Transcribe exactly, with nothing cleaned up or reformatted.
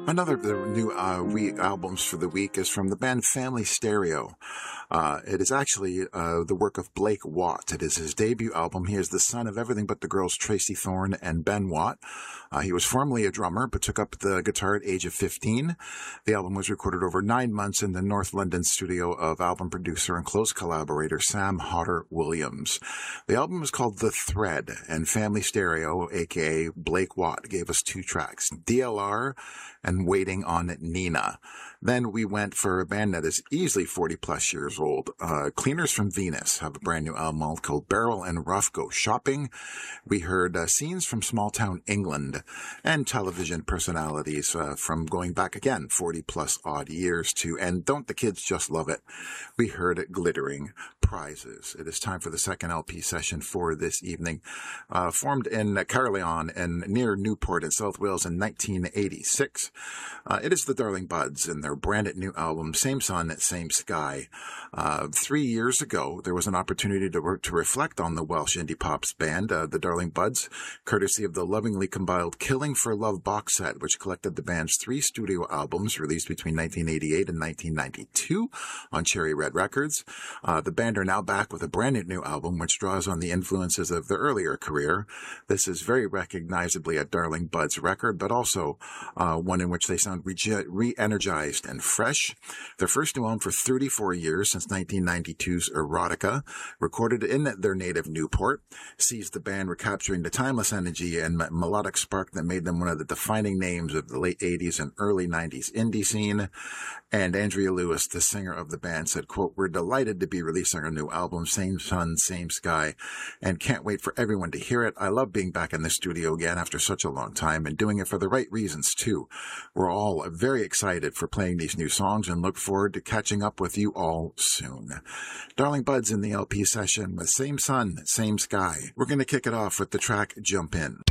Another of the new uh, week albums for the week is from the band Family Stereo. Uh, it is actually uh, the work of Blake Watt. It is his debut album. He is the son of Everything But the Girls, Tracy Thorn and Ben Watt. Uh, he was formerly a drummer, but took up the guitar at age of fifteen. The album was recorded over nine months in the North London studio of album producer and close collaborator Sam Hodder Williams. The album is called The Thread, and Family Stereo, aka Blake Watt, gave us two tracks, D L R and Waiting on Nina. Then we went for a band that is easily forty plus years old. Uh, Cleaners from Venus have a brand new album called Barrel and Rough Go Shopping. We heard uh, scenes from small town England and television personalities uh, from going back again forty plus odd years to And Don't the Kids Just Love It? We heard Glittering Prizes. It is time for the second L P session for this evening. Uh, formed in Caerleon and near Newport in South Wales in nineteen eighty-six. Uh, it is the Darling Buds and their brand new album, Same Sun, Same Sky. Uh, three years ago, there was an opportunity to work, to reflect on the Welsh indie pops band, uh, the Darling Buds, courtesy of the lovingly compiled Killing for Love box set, which collected the band's three studio albums released between nineteen eighty-eight and nineteen ninety-two on Cherry Red Records. Uh, the band are now back with a brand new album, which draws on the influences of their earlier career. This is very recognizably a Darling Buds record, but also uh, one in which they sound re- re-energized and fresh. Their first new album for thirty-four years, since nineteen ninety-two's Erotica, recorded in their native Newport, sees the band recapturing the timeless energy and melodic spark that made them one of the defining names of the late eighties and early nineties indie scene. And Andrea Lewis, the singer of the band, said, quote, "We're delighted to be releasing our new album, Same Sun, Same Sky, and can't wait for everyone to hear it. I love being back in the studio again after such a long time and doing it for the right reasons, too. We're all very excited for playing these new songs and look forward to catching up with you all soon." Darling Buds in the L P session with Same Sun, Same Sky. We're going to kick it off with the track Jump In.